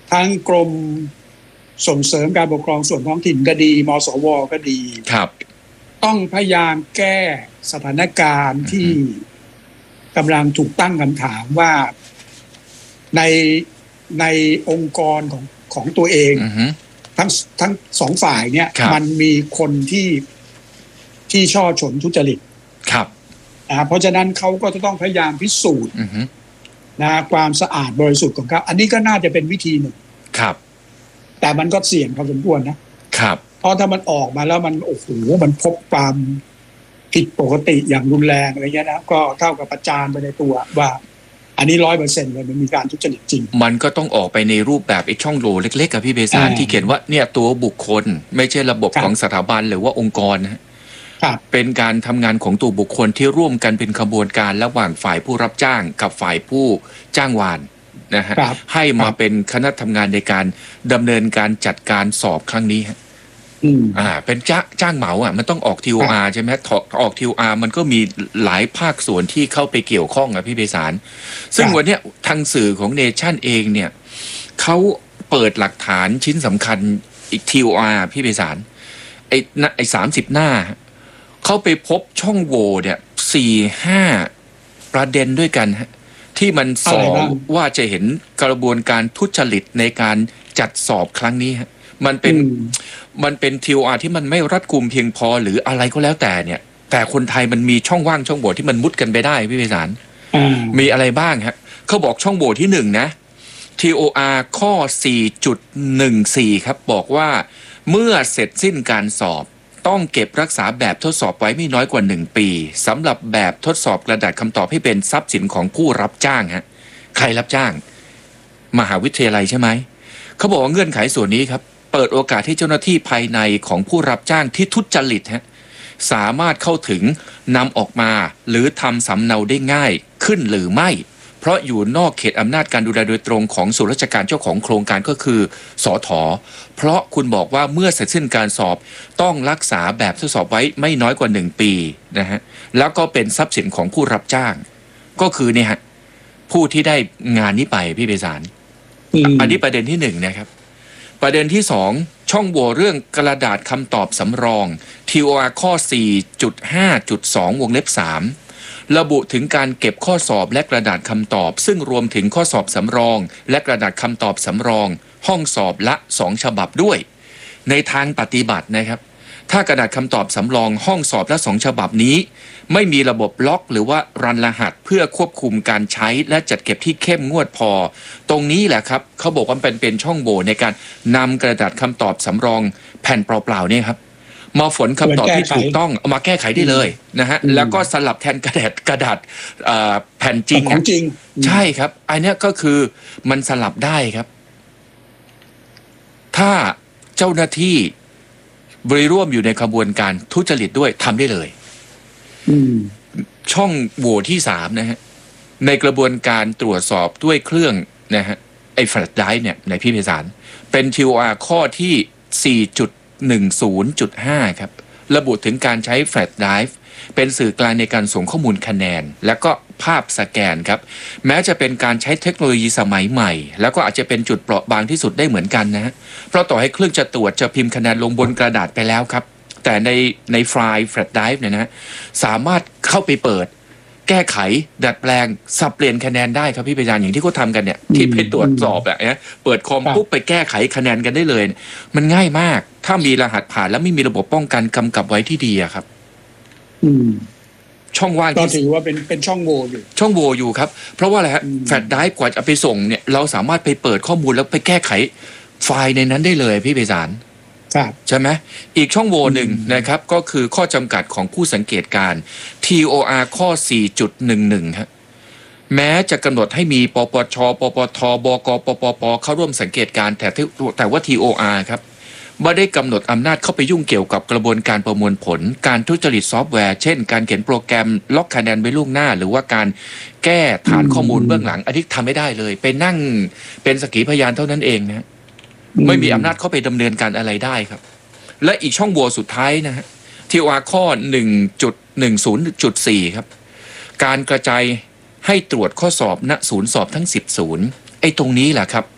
ทั้งกรมส่งเสริมการปกครองส่วนท้องถิ่นก็ดีมสวก็ดีครับต้องพยายามแก้สถานการณ์ที่กำลังถูกตั้งคำถามว่าในองค์กรของตัวเองทั้งสองฝ่ายเนี่ยมันมีคนที่ช่อฉนทุจริตครับเพราะฉะนั้นเขาก็จะต้องพยายามพิสูจน์ความสะอาดบริสุทธิ์ของเขาอันนี้ก็น่าจะเป็นวิธีหนึ่งครับแต่มันก็เสี่ยงพอสมควรนะครับเพราะถ้ามันออกมาแล้วมันโอ้โหมันพบความผิดปกติอย่างรุนแรงอะไรเงี้ยนะก็เท่ากับประจานไปในตัวว่าอันนี้ 100% เลยมันมีการทุจริตจริงมันก็ต้องออกไปในรูปแบบไอ้ช่องโหว่เล็กๆกับพี่เบสานที่เขียนว่าเนี่ยตัวบุคคลไม่ใช่ระบบของสถาบันหรือว่าองค์กรนะเป็นการทำงานของตัวบุคคลที่ร่วมกันเป็นขบวนการระหว่างฝ่ายผู้รับจ้างกับฝ่ายผู้จ้างวานนะฮะให้มาเป็นคณะทำงานในการดำเนินการจัดการสอบครั้งนี้ฮะเป็นจ้างเหมามันต้องออก TOR ใช่ไหมออก TOR มันก็มีหลายภาคส่วนที่เข้าไปเกี่ยวข้องพี่เบสานซึ่งวันนี้ทางสื่อของเนชั่นเองเนี่ยเขาเปิดหลักฐานชิ้นสำคัญอีก TOR พี่เบสานไอ้30 หน้าเขาไปพบช่องโหว่เนี่ย 4-5 ประเด็นด้วยกันฮะที่มันสอบว่าจะเห็นกระบวนการทุจริตในการจัดสอบครั้งนี้ฮะมันเป็น TOR ที่มันไม่รัดกุมเพียงพอหรืออะไรก็แล้วแต่เนี่ยแต่คนไทยมันมีช่องว่างช่องโหว่ที่มันมุดกันไปได้พี่ไพศาลมีอะไรบ้างฮะเขาบอกช่องโหว่ที่1นะ TOR ข้อ 4.14 ครับบอกว่าเมื่อเสร็จสิ้นการสอบต้องเก็บรักษาแบบทดสอบไว้ไม่น้อยกว่า1 ปีสำหรับแบบทดสอบกระดาษคำตอบให้เป็นทรัพย์สินของผู้รับจ้างฮะใครรับจ้างมหาวิทยาลัยใช่ไหมเขาบอกว่าเงื่อนไขส่วนนี้ครับเปิดโอกาสให้เจ้าหน้าที่ภายในของผู้รับจ้างที่ทุจริตฮะสามารถเข้าถึงนำออกมาหรือทำสำเนาได้ง่ายขึ้นหรือไม่เพราะอยู่นอกเขตอำนาจการดูแลโดยตรงของส่วนราชการเจ้าของโครงการก็คือสถ.เพราะคุณบอกว่าเมื่อเสร็จสิ้นการสอบต้องรักษาแบบทดสอบไว้ไม่น้อยกว่า1 ปีนะฮะแล้วก็เป็นทรัพย์สินของผู้รับจ้างก็คือเนี่ยฮะผู้ที่ได้งานนี้ไปพี่เบสานอันนี้ประเด็นที่1นะครับประเด็นที่2ช่องโหว่เรื่องกระดาษคำตอบสำรอง TOR ข้อ 4.5.2 วงเล็บ 3ระบุถึงการเก็บข้อสอบและกระดาษคำตอบซึ่งรวมถึงข้อสอบสำรองและกระดาษคำตอบสำรองห้องสอบละ2 ฉบับด้วยในทางปฏิบัตินะครับถ้ากระดาษคำตอบสำรองห้องสอบละ2 ฉบับนี้ไม่มีระบบล็อกหรือว่ารันรหัสเพื่อควบคุมการใช้และจัดเก็บที่เข้มงวดพอตรงนี้แหละครับเขาบอกว่าเป็นช่องโหว่ในการนำกระดาษคำตอบสำรองแผ่นเปล่าๆเนี่ยครับมาฝนคำตอบที่ถูกต้องเอามาแก้ไขได้เลยนะฮะแล้วก็สลับแทนกระดาษแผ่นจริงของจริงใช่ครับอันนี้ก็คือมันสลับได้ครับถ้าเจ้าหน้าที่บริร่วมอยู่ในขบวนการทุจริตด้วยทำได้เลยช่องโหว่ที่3นะฮะในกระบวนการตรวจสอบด้วยเครื่องนะฮะไอ้แฟลชไดรฟ์เนี่ยในพี่เภสัชเป็น TOR ข้อที่ 4.10.5 ครับระบุถึงการใช้แฟลชไดรฟ์เป็นสื่อกลางในการส่งข้อมูลคะแนนและก็ภาพสแกนครับแม้จะเป็นการใช้เทคโนโลยีสมัยใหม่แล้วก็อาจจะเป็นจุดเปราะบางที่สุดได้เหมือนกันนะฮะเพราะต่อให้เครื่องจะตรวจจะพิมพ์คะแนนลงบนกระดาษไปแล้วครับแต่ในไฟล์แฟลชไดรฟ์เนี่ยนะสามารถเข้าไปเปิดแก้ไขดัดแปลงสับเปลี่ยนคะแนนได้ครับพี่ปัญญาอย่างที่เขาทำกันเนี่ยที่ไปตรวจสอบแบบนี้เปิดคอมปุ๊บไปแก้ไขคะแนนกันได้เลยมันง่ายมากถ้ามีรหัสผ่านแล้วไม่มีระบบป้องกันกำกับไว้ที่ดีอะครับช่องว่างก็ถือว่าเป็นช่องโหว่อยู่ช่องโหว่อยู่ครับเพราะว่าอะไรฮะแฟลชไดรฟ์กว่าจะไปส่งเนี่ยเราสามารถไปเปิดข้อมูลแล้วไปแก้ไขไฟล์ในนั้นได้เลยพี่ไพศาลใช่ไหมอีกช่องโหว่หนึ่งนะครับก็คือข้อจำกัดของผู้สังเกตการ TOR ข้อ 4.11 ครับแม้จะกำหนดให้มีปปชปปทบกปปปเข้าร่วมสังเกตการแต่ว่า TOR ครับไม่ได้กำหนดอำนาจเข้าไปยุ่งเกี่ยวกับกระบวนการประมวลผลการทุจริตซอฟต์แวร์เช่นการเขียนโปรแกรมล็อกคะแนนไว้ล่วงหน้าหรือว่าการแก้ฐานข้อมูลเบื้องหลังอันนี้ทำไม่ได้เลยไปนั่งเป็นสักขีพยานเท่านั้นเองนะไม่มีอำนาจเข้าไปดำเนินการอะไรได้ครับและอีกช่องโหว่สุดท้ายนะฮะ TOR ข้อ 1.10.4 ครับการกระจายให้ตรวจข้อสอบณศูนย์สอบทั้ง10 ศูนย์ไอ้ตรงนี้แหละครับ